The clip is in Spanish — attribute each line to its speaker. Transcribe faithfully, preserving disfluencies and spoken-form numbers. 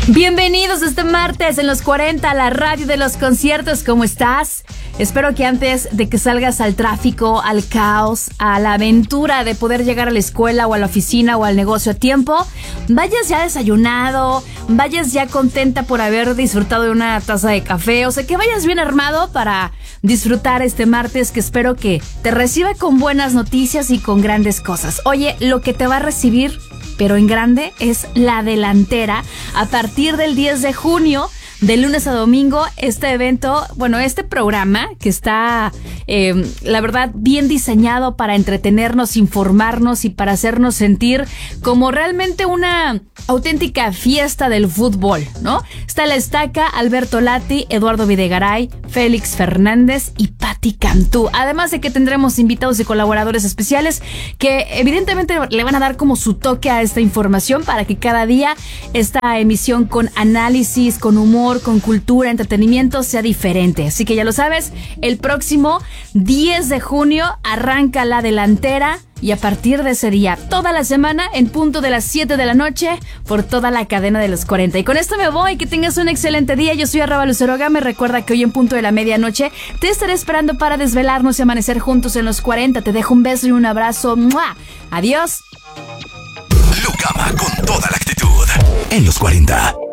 Speaker 1: Bienvenidos este martes en los cuarenta a la radio de los conciertos. ¿Cómo estás? Espero que antes de que salgas al tráfico, al caos, a la aventura de poder llegar a la escuela o a la oficina o al negocio a tiempo, vayas ya desayunado, vayas ya contenta por haber disfrutado de una taza de café, o sea, que vayas bien armado para disfrutar este martes, que espero que te reciba con buenas noticias y con grandes cosas. Oye, lo que te va a recibir, pero en grande, es La Delantera. A partir del diez de junio, de lunes a domingo, este evento, bueno, este programa que está, eh, la verdad, bien diseñado para entretenernos, informarnos y para hacernos sentir como realmente una auténtica fiesta del fútbol, ¿no? Está La Estaca, Alberto Lati, Eduardo Videgaray, Félix Fernández y Patti Cantú. Además de que tendremos invitados y colaboradores especiales que evidentemente le van a dar como su toque a esta información para que cada día esta emisión con análisis, con humor, con cultura, entretenimiento sea diferente. Así que ya lo sabes, el próximo diez de junio arranca La Delantera. Y a partir de ese día, toda la semana, en punto de las siete de la noche, por toda la cadena de los cuarenta. Y con esto me voy, que tengas un excelente día. Yo soy arroba Lucero Game. Recuerda que hoy en punto de la medianoche te estaré esperando para desvelarnos y amanecer juntos en los cuarenta. Te dejo un beso y un abrazo. ¡Mua! Adiós.
Speaker 2: Lucama con toda la actitud en los cuarenta.